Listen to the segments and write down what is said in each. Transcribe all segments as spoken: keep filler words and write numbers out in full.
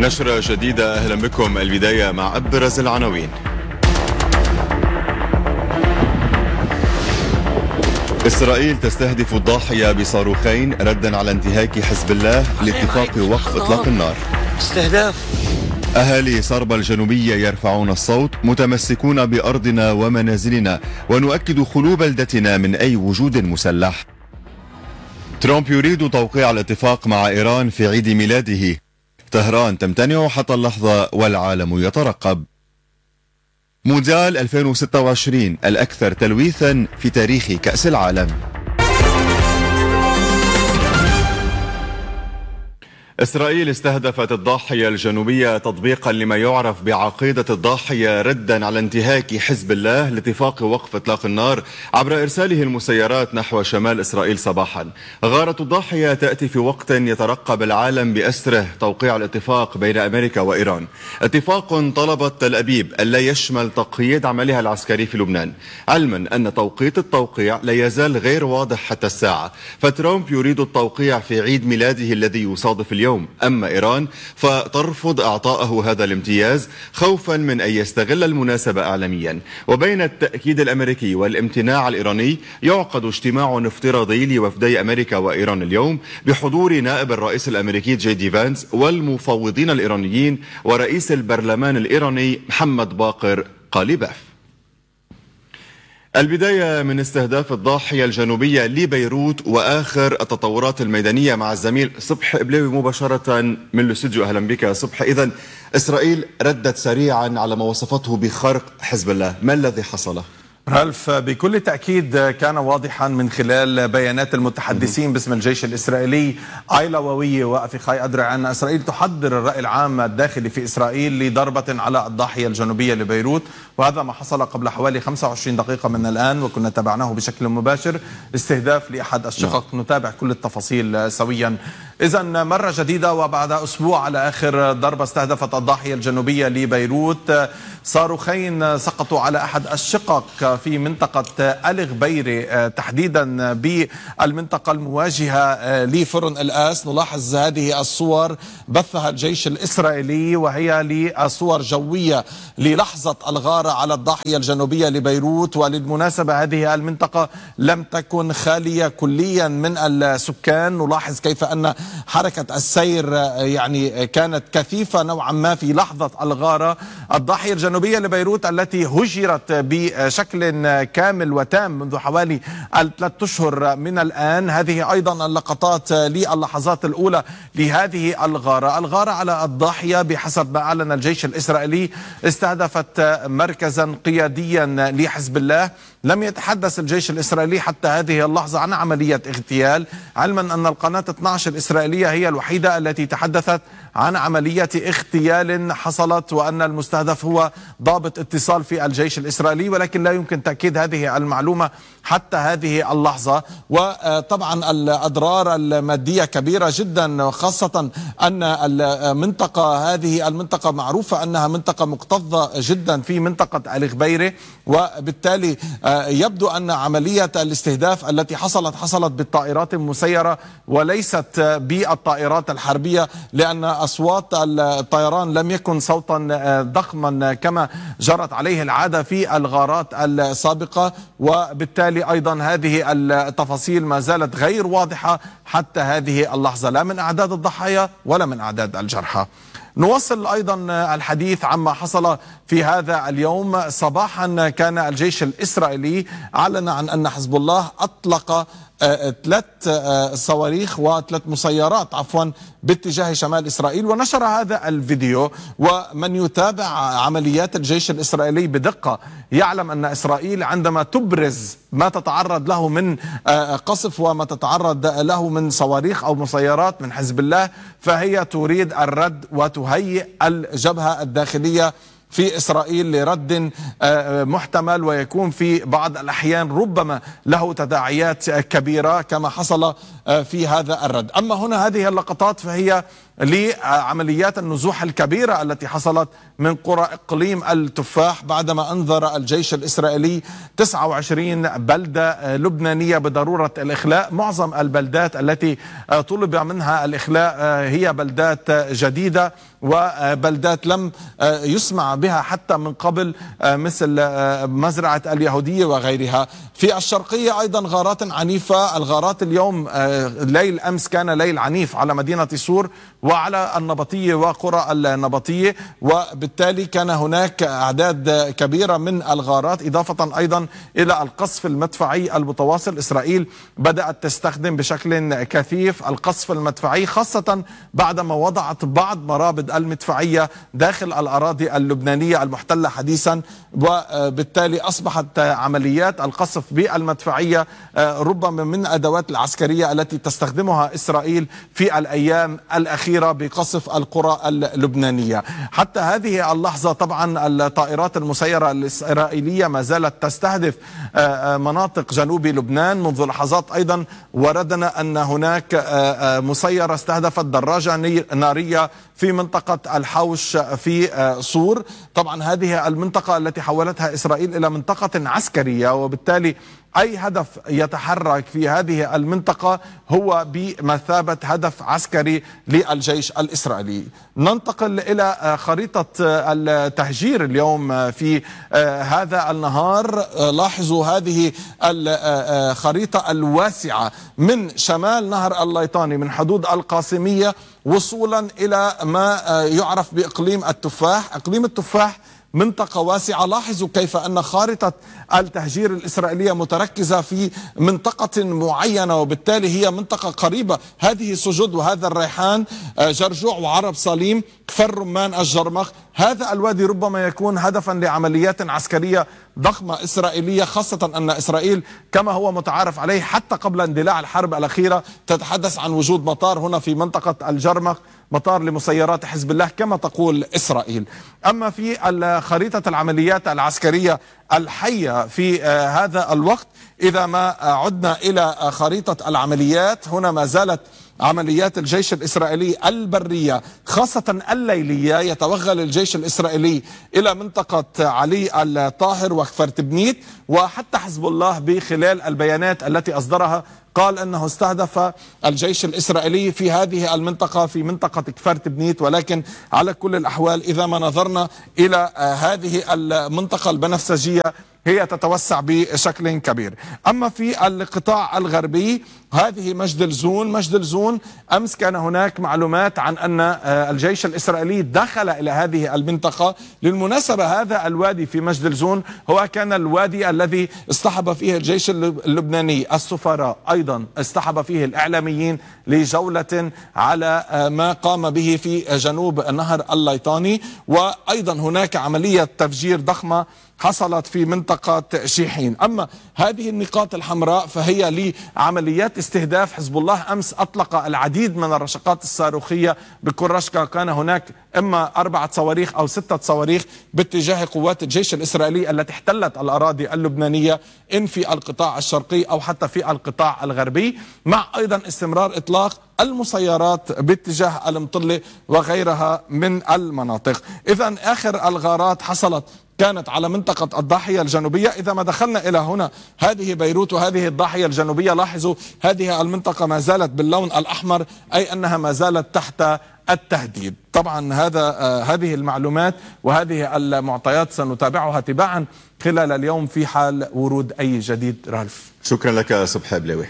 نشرة جديدة، أهلا بكم. البداية مع أبرز العناوين. إسرائيل تستهدف الضاحية بصاروخين ردا على انتهاك حزب الله لاتفاق وقف إطلاق النار. استهداف. أهالي صربا الجنوبية يرفعون الصوت، متمسكون بأرضنا ومنازلنا ونؤكد خلو بلدتنا من أي وجود مسلح. ترامب يريد توقيع الاتفاق مع إيران في عيد ميلاده. طهران تمتنع حتى اللحظة والعالم يترقب. مونديال ألفين وستة وعشرين الأكثر تلويثا في تاريخ كأس العالم. إسرائيل استهدفت الضاحية الجنوبية تطبيقا لما يعرف بعقيدة الضاحية ردا على انتهاك حزب الله لاتفاق وقف إطلاق النار عبر إرساله المسيرات نحو شمال إسرائيل صباحا. غارة الضاحية تأتي في وقت يترقب العالم بأسره توقيع الاتفاق بين أمريكا وإيران، اتفاق طلبت تل أبيب ألا يشمل تقييد عملها العسكري في لبنان، علما أن توقيت التوقيع لا يزال غير واضح حتى الساعة. فترامب يريد التوقيع في عيد ميلاده الذي يصادف اليوم، أما إيران فترفض إعطائه هذا الامتياز خوفا من أن يستغل المناسبة إعلاميا. وبين التأكيد الأمريكي والامتناع الإيراني يعقد اجتماع افتراضي لوفدي أمريكا وإيران اليوم بحضور نائب الرئيس الأمريكي جي دي فانس والمفوضين الإيرانيين ورئيس البرلمان الإيراني محمد باقر قاليباف. البداية من استهداف الضاحية الجنوبية لبيروت وآخر التطورات الميدانية مع الزميل صبح إبلاوي مباشرة من الاستوديو. أهلا بك صبح. إذن إسرائيل ردت سريعا على ما وصفته بخرق حزب الله، ما الذي حصل؟ رالف، بكل تأكيد كان واضحا من خلال بيانات المتحدثين باسم الجيش الإسرائيلي آيلا ووية وأفيخاي أدرع أن إسرائيل تحضر الرأي العام الداخلي في إسرائيل لضربة على الضاحية الجنوبية لبيروت، وهذا ما حصل قبل حوالي خمسة وعشرين دقيقة من الآن وكنا تابعناه بشكل مباشر، استهداف لأحد الشقق. نعم. نتابع كل التفاصيل سويا. إذن مرة جديدة وبعد أسبوع على آخر ضربة استهدفت الضاحية الجنوبية لبيروت صاروخين سقطوا على أحد الشقق في منطقة الغبيرة تحديدا بالمنطقة المواجهة لفرن الآس. نلاحظ هذه الصور بثها الجيش الإسرائيلي وهي لصور جوية للحظة الغارة على الضاحية الجنوبية لبيروت. وللمناسبة هذه المنطقة لم تكن خالية كليا من السكان. نلاحظ كيف أن حركة السير يعني كانت كثيفة نوعا ما في لحظة الغارة. الضاحية الجنوبية لبيروت التي هجرت بشكل كامل وتام منذ حوالي ثلاث أشهر من الآن. هذه أيضا اللقطات للحظات الأولى لهذه الغارة. الغارة على الضاحية بحسب ما أعلن الجيش الإسرائيلي استهدفت مركزا قياديا لحزب الله. لم يتحدث الجيش الإسرائيلي حتى هذه اللحظة عن عملية اغتيال، علما أن القناة اثني عشر الإسرائيلية هي الوحيدة التي تحدثت عن عملية اغتيال حصلت وأن المستهدف هو ضابط اتصال في الجيش الإسرائيلي، ولكن لا يمكن تأكيد هذه المعلومة حتى هذه اللحظة. وطبعا الأضرار المادية كبيرة جدا، خاصة أن المنطقة هذه المنطقة معروفة أنها منطقة مكتظة جدا في منطقة الغبيرة، وبالتالي يبدو أن عملية الاستهداف التي حصلت حصلت بالطائرات المسيرة وليست بالطائرات الحربية، لأن أصوات الطيران لم يكن صوتا ضخما كما جرت عليه العادة في الغارات السابقة. وبالتالي أيضا هذه التفاصيل ما زالت غير واضحة حتى هذه اللحظة، لا من أعداد الضحايا ولا من أعداد الجرحى. نواصل أيضا الحديث عما حصل في هذا اليوم. صباحا كان الجيش الإسرائيلي أعلن عن أن حزب الله أطلق ثلاث صواريخ وثلاث مسيرات عفوا باتجاه شمال إسرائيل، ونشر هذا الفيديو. ومن يتابع عمليات الجيش الإسرائيلي بدقة يعلم أن إسرائيل عندما تبرز ما تتعرض له من قصف وما تتعرض له من صواريخ أو مسيرات من حزب الله فهي تريد الرد وتهيئ الجبهة الداخلية في إسرائيل لرد محتمل ويكون في بعض الأحيان ربما له تداعيات كبيرة كما حصل في هذا الرد. أما هنا هذه اللقطات فهي لعمليات النزوح الكبيرة التي حصلت من قرى إقليم التفاح بعدما أنذر الجيش الإسرائيلي تسعة وعشرين بلدة لبنانية بضرورة الإخلاء. معظم البلدات التي طلب منها الإخلاء هي بلدات جديدة وبلدات لم يسمع بها حتى من قبل، مثل مزرعة اليهودية وغيرها. في الشرقية أيضا غارات عنيفة. الغارات اليوم ليل أمس كان ليل عنيف على مدينة صور وعلى النبطية وقرى النبطية، وبالتالي كان هناك أعداد كبيرة من الغارات، إضافة أيضا إلى القصف المدفعي المتواصل. إسرائيل بدأت تستخدم بشكل كثيف القصف المدفعي، خاصة بعدما وضعت بعض مرابط المدفعية داخل الأراضي اللبنانية المحتلة حديثا، وبالتالي أصبحت عمليات القصف بالمدفعية ربما من أدوات العسكرية التي تستخدمها إسرائيل في الأيام الأخيرة بقصف القرى اللبنانية. حتى هذه اللحظة طبعا الطائرات المسيرة الإسرائيلية ما زالت تستهدف مناطق جنوب لبنان. منذ لحظات أيضا وردنا أن هناك مسيرة استهدفت دراجة نارية في منطقة الحوش في صور. طبعا هذه المنطقة التي حولتها إسرائيل إلى منطقة عسكرية، وبالتالي أي هدف يتحرك في هذه المنطقة هو بمثابة هدف عسكري للجيش الإسرائيلي. ننتقل إلى خريطة التهجير اليوم في هذا النهار. لاحظوا هذه الخريطة الواسعة من شمال نهر الليطاني من حدود القاسمية وصولا إلى ما يعرف بإقليم التفاح. إقليم التفاح منطقة واسعة. لاحظوا كيف أن خارطة التهجير الإسرائيلية متركزة في منطقة معينة، وبالتالي هي منطقة قريبة. هذه سجود وهذا الريحان، جرجوع وعرب صليم، كفر رمان، الجرمخ. هذا الوادي ربما يكون هدفا لعمليات عسكرية ضخمة إسرائيلية، خاصة أن إسرائيل كما هو متعارف عليه حتى قبل اندلاع الحرب الأخيرة تتحدث عن وجود مطار هنا في منطقة الجرمخ، مطار لمسيرات حزب الله كما تقول إسرائيل. أما في خريطة العمليات العسكرية الحية في هذا الوقت، إذا ما عدنا إلى خريطة العمليات، هنا ما زالت عمليات الجيش الإسرائيلي البرية خاصة الليلية. يتوغل الجيش الإسرائيلي إلى منطقة علي الطاهر وكفر تبنيت، وحتى حزب الله بخلال البيانات التي أصدرها قال أنه استهدف الجيش الإسرائيلي في هذه المنطقة في منطقة كفر تبنيت. ولكن على كل الأحوال إذا ما نظرنا إلى هذه المنطقة البنفسجية هي تتوسع بشكل كبير. أما في القطاع الغربي هذه مجد زون. مجد زون أمس كان هناك معلومات عن أن الجيش الإسرائيلي دخل إلى هذه المنطقة. للمناسبة هذا الوادي في مجد زون هو كان الوادي الذي اصطحب فيه الجيش اللبناني السفراء، أيضا اصطحب فيه الإعلاميين لجولة على ما قام به في جنوب نهر الليطاني. وأيضا هناك عملية تفجير ضخمة حصلت في منطقة شيحين. أما هذه النقاط الحمراء فهي لعمليات استهداف. حزب الله أمس أطلق العديد من الرشقات الصاروخية بكل رشقة كان هناك إما أربعة صواريخ أو ستة صواريخ باتجاه قوات الجيش الإسرائيلي التي احتلت الأراضي اللبنانية إن في القطاع الشرقي أو حتى في القطاع الغربي، مع أيضا استمرار إطلاق المسيرات باتجاه المطلة وغيرها من المناطق. إذن آخر الغارات حصلت كانت على منطقة الضاحية الجنوبية. إذا ما دخلنا إلى هنا هذه بيروت وهذه الضاحية الجنوبية، لاحظوا هذه المنطقة ما زالت باللون الأحمر، أي أنها ما زالت تحت التهديد. طبعا هذا آه هذه المعلومات وهذه المعطيات سنتابعها تباعا خلال اليوم في حال ورود أي جديد. رالف، شكرا لك صبحي بلاوي.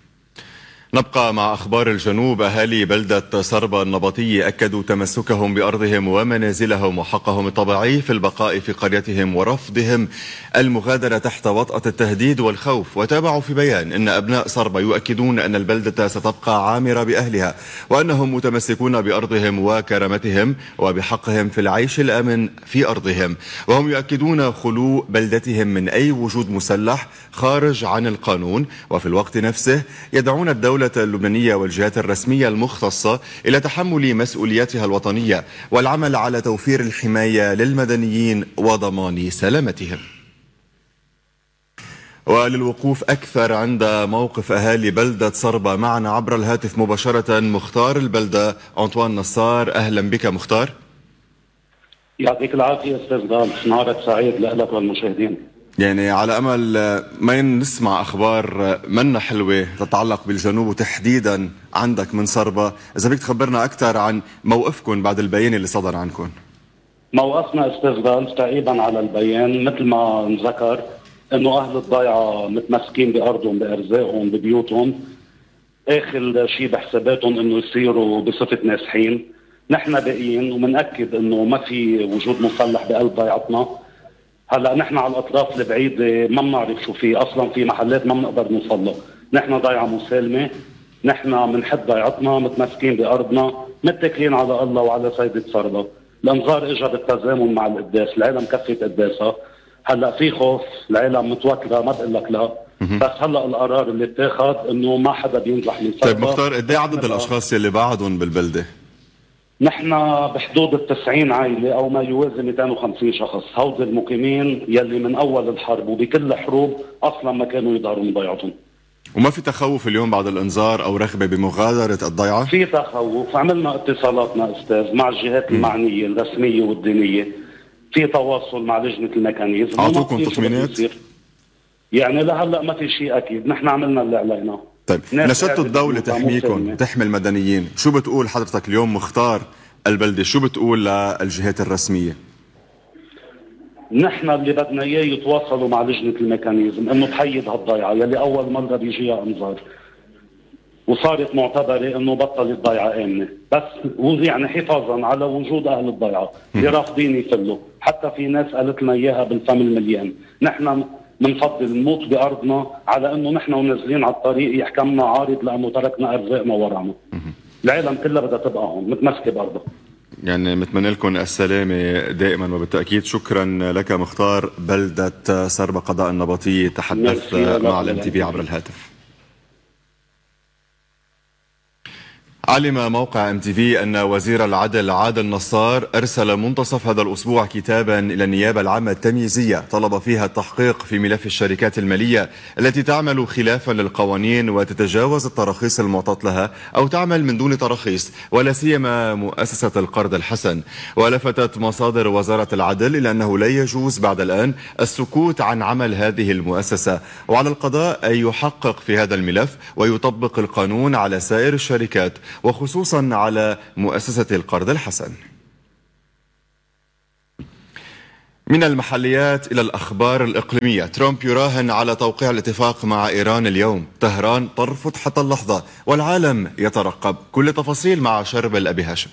نبقى مع أخبار الجنوب. أهالي بلدة صربة النبطية أكدوا تمسكهم بأرضهم ومنازلهم وحقهم الطبيعي في البقاء في قريتهم ورفضهم المغادرة تحت وطأة التهديد والخوف. وتابعوا في بيان أن أبناء صربة يؤكدون أن البلدة ستبقى عامرة بأهلها، وأنهم متمسكون بأرضهم وكرامتهم وبحقهم في العيش الآمن في أرضهم. وهم يؤكدون خلو بلدتهم من أي وجود مسلح خارج عن القانون، وفي الوقت نفسه يدعون الدولة اللبنانية والجهات الرسمية المختصة إلى تحمل مسؤولياتها الوطنية والعمل على توفير الحماية للمدنيين وضمان سلامتهم. وللوقوف أكثر عند موقف أهالي بلدة صربة معنا عبر الهاتف مباشرة مختار البلدة أنطوان نصار. أهلا بك مختار. يعطيك العافية أستاذ غال، نهارك سعيد لك والمشاهدين. يعني على أمل ما نسمع أخبار منا حلوة تتعلق بالجنوب وتحديدا عندك من صربة، إذا بك تخبرنا أكثر عن موقفكم بعد البيان اللي صدر عنكم. موقفنا أستاذ غال تقريبا على البيان مثل ما نذكر إنه أهل الضيعة متمسكين بأرضهم بأرزاقهم ببيوتهم، آخر شيء بحساباتهم إنه يصيروا بصفة نازحين. نحن باقيين ومنأكد إنه ما في وجود مسلح بقلب ضيعتنا. هلا نحن على الاطراف البعيده ما بنعرف شو في اصلا، في محلات ما بنقدر نوصل له. نحن ضيعه مسالمه، نحن بنحب ضيعتنا، متمسكين بارضنا، متكلين على الله وعلى سيدة صربة. الانظار اجى بالتزامن مع القداس، العالم كفت قداسها. هلا في خوف، العالم متوتره، ما بقول لك لا، بس هلا القرار اللي اتاخذ انه ما حدا بينزح من صربة. طيب مختار، قد ايه عدد الاشخاص اللي بعدهم بالبلده؟ نحن بحدود التسعين عائلة أو ما يوازي مئتين وخمسين شخص، هود المقيمين يلي من أول الحرب وبكل الحروب أصلا ما كانوا يظهروا من ضيعتهم. وما في تخوف اليوم بعد الإنذار أو رغبة بمغادرة الضيعة؟ في تخوف، عملنا اتصالاتنا أستاذ مع الجهات المعنية الرسمية والدينية، في تواصل مع لجنة الميكانيزم. أعطوكم تطمينات؟ يعني لهلا ما في شيء أكيد، نحن عملنا اللي علينا. طيب نشدتوا الدولة تحميكم تحمي المدنيين، شو بتقول حضرتك اليوم مختار البلدة، شو بتقول للجهات الرسمية؟ نحن اللي بدنا اياه يتواصلوا مع لجنة الميكانيزم انه تحيد هالضيعة يلي اول مرة بيجيها انذار، وصارت معتبرة انه بطلت ضيعة امنة، بس يعني حفاظا على وجود اهل الضيعة اللي رافضين يفلوا. حتى في ناس قالت لنا اياها بالفم المليان، نحن بنفضل نموت بارضنا على انه نحن ونازلين على الطريق يحكمنا عارض لانه تركنا ارزاقنا ورانا. العالم كلها بدها تبقى هون متمسكه بارضها. يعني متمنى لكم السلامة دائما وبالتأكيد. شكرا لك مختار بلدة صربة قضاء النبطية، تحدث مع الام تي في عبر الهاتف. علم موقع ام تي في أن وزير العدل عادل نصار أرسل منتصف هذا الأسبوع كتابا إلى النيابة العامة التمييزية طلب فيها التحقيق في ملف الشركات المالية التي تعمل خلافا للقوانين وتتجاوز التراخيص المعطاة لها أو تعمل من دون تراخيص، ولا سيما مؤسسة القرض الحسن. ولفتت مصادر وزارة العدل إلى أنه لا يجوز بعد الآن السكوت عن عمل هذه المؤسسة، وعلى القضاء أن يحقق في هذا الملف ويطبق القانون على سائر الشركات وخصوصا على مؤسسة القرض الحسن. من المحليات إلى الأخبار الإقليمية، ترامب يراهن على توقيع الاتفاق مع إيران اليوم، طهران ترفض حتى اللحظة والعالم يترقب. كل تفاصيل مع شربل أبي هاشم.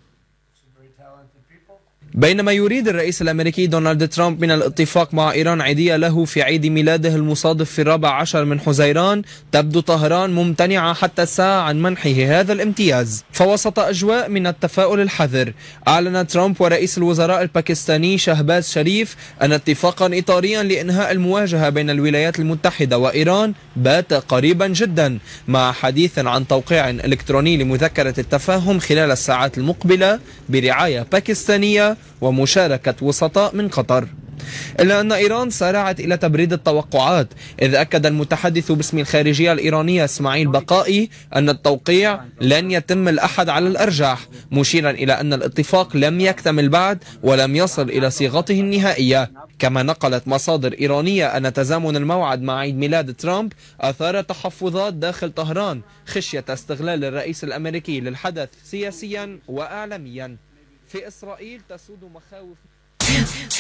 بينما يريد الرئيس الأمريكي دونالد ترامب من الاتفاق مع إيران عيدية له في عيد ميلاده المصادف في الرابع عشر من حزيران، تبدو طهران ممتنعة حتى الساعة عن منحه هذا الامتياز. فوسط أجواء من التفاؤل الحذر، أعلن ترامب ورئيس الوزراء الباكستاني شهباز شريف أن اتفاقا إطاريا لإنهاء المواجهة بين الولايات المتحدة وإيران بات قريبا جدا، مع حديث عن توقيع إلكتروني لمذكرة التفاهم خلال الساعات المقبلة برعاية باكستانية ومشاركة وسطاء من قطر. إلا أن إيران سارعت إلى تبريد التوقعات، إذ أكد المتحدث باسم الخارجية الإيرانية إسماعيل بقائي أن التوقيع لن يتم الأحد على الأرجح، مشيرا إلى أن الاتفاق لم يكتمل بعد ولم يصل إلى صيغته النهائية. كما نقلت مصادر إيرانية أن تزامن الموعد مع عيد ميلاد ترامب أثار تحفظات داخل طهران خشية استغلال الرئيس الأمريكي للحدث سياسيا وإعلاميا. في إسرائيل تسود مخاوف